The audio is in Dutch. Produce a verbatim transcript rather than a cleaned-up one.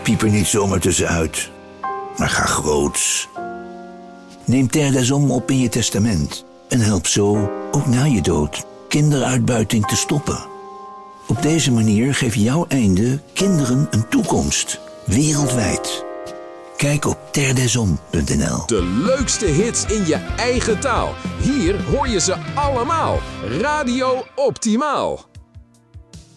Piep er niet zomaar tussenuit, maar ga groots. Neem Terre des Hommes op in je testament en help zo, ook na je dood, kinderuitbuiting te stoppen. Op deze manier geeft jouw einde kinderen een toekomst, wereldwijd. Kijk op terre des hommes punt n l. De leukste hits in je eigen taal. Hier hoor je ze allemaal. Radio Optimaal.